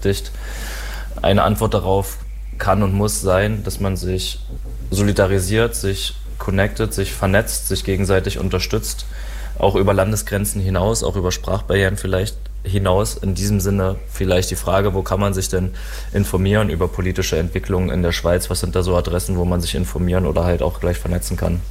Eine Antwort darauf kann und muss sein, dass man sich solidarisiert, sich connectet, sich vernetzt, sich gegenseitig unterstützt, auch über Landesgrenzen hinaus, auch über Sprachbarrieren vielleicht hinaus. In diesem Sinne vielleicht die Frage, wo kann man sich denn informieren über politische Entwicklungen in der Schweiz? Was sind da so Adressen, wo man sich informieren oder halt auch gleich vernetzen kann?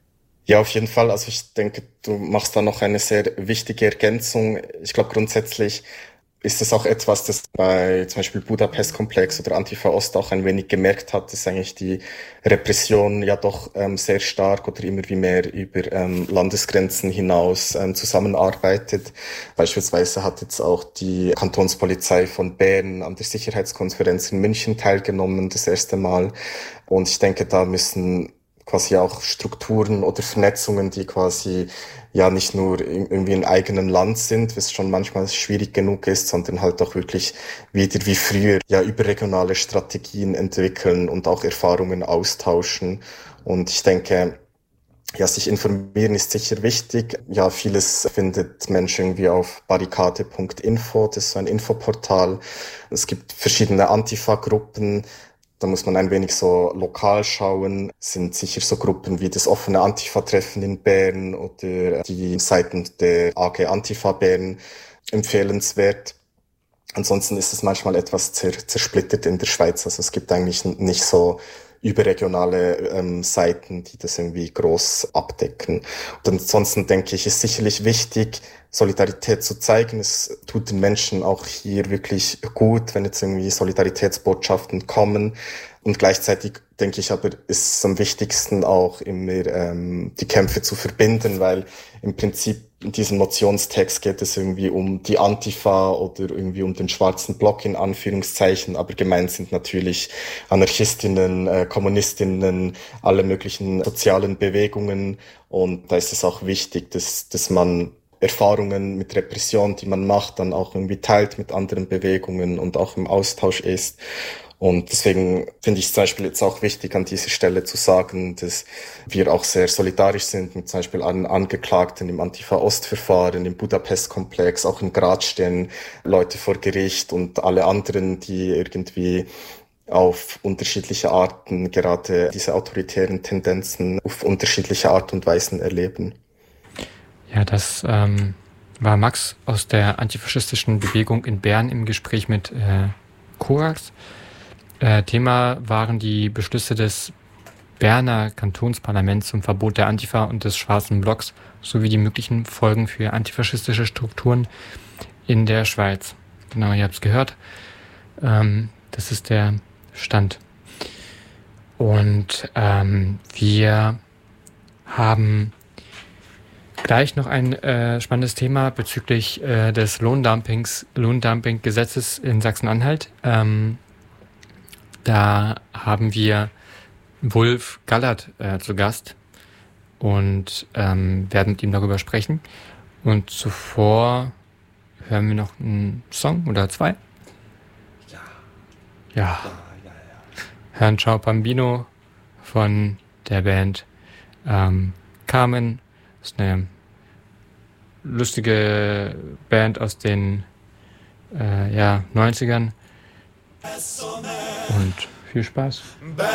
Ja, auf jeden Fall. Also ich denke, du machst da noch eine sehr wichtige Ergänzung. Ich glaube, grundsätzlich ist es auch etwas, das bei zum Beispiel Budapest-Komplex oder Antifa Ost auch ein wenig gemerkt hat, dass eigentlich die Repression ja doch sehr stark oder immer wie mehr über Landesgrenzen hinaus zusammenarbeitet. Beispielsweise hat jetzt auch die Kantonspolizei von Bern an der Sicherheitskonferenz in München teilgenommen, das erste Mal. Und ich denke, da müssen quasi auch Strukturen oder Vernetzungen, die quasi ja nicht nur irgendwie im eigenen Land sind, was schon manchmal schwierig genug ist, sondern halt auch wirklich wieder wie früher ja überregionale Strategien entwickeln und auch Erfahrungen austauschen. Und ich denke, ja, sich informieren ist sicher wichtig. Ja, vieles findet Mensch irgendwie auf barrikade.info, das ist so ein Infoportal. Es gibt verschiedene Antifa-Gruppen. Da muss man ein wenig so lokal schauen. Es sind sicher so Gruppen wie das offene Antifa-Treffen in Bern oder die Seiten der AG Antifa Bern empfehlenswert. Ansonsten ist es manchmal etwas zersplittert in der Schweiz. Also es gibt eigentlich nicht so überregionale Seiten, die das irgendwie groß abdecken. Und ansonsten denke ich, ist sicherlich wichtig, Solidarität zu zeigen. Es tut den Menschen auch hier wirklich gut, wenn jetzt irgendwie Solidaritätsbotschaften kommen. Und gleichzeitig denke ich aber, ist es am wichtigsten auch immer die Kämpfe zu verbinden, weil im Prinzip in diesem Motionstext geht es irgendwie um die Antifa oder irgendwie um den schwarzen Block in Anführungszeichen, aber gemeint sind natürlich Anarchistinnen, Kommunistinnen, alle möglichen sozialen Bewegungen. Und da ist es auch wichtig, dass man Erfahrungen mit Repression, die man macht, dann auch irgendwie teilt mit anderen Bewegungen und auch im Austausch ist. Und deswegen finde ich es zum Beispiel jetzt auch wichtig, an dieser Stelle zu sagen, dass wir auch sehr solidarisch sind mit zum Beispiel allen Angeklagten im Antifa-Ost-Verfahren, im Budapest-Komplex, auch in Graz stehen Leute vor Gericht und alle anderen, die irgendwie auf unterschiedliche Arten gerade diese autoritären Tendenzen auf unterschiedliche Art und Weisen erleben. Ja, das war Max aus der antifaschistischen Bewegung in Bern im Gespräch mit Korax. Thema waren die Beschlüsse des Berner Kantonsparlaments zum Verbot der Antifa und des Schwarzen Blocks sowie die möglichen Folgen für antifaschistische Strukturen in der Schweiz. Genau, ihr habt es gehört. Das ist der Stand. Und wir haben gleich noch ein spannendes Thema bezüglich des Lohndumping-Gesetzes in Sachsen-Anhalt. Da haben wir Wulf Gallert zu Gast und werden mit ihm darüber sprechen. Und zuvor hören wir noch einen Song oder zwei. Ja. Herrn Ciao Bambino von der Band Carmen. Das ist eine lustige Band aus den 90ern. Und viel Spaß.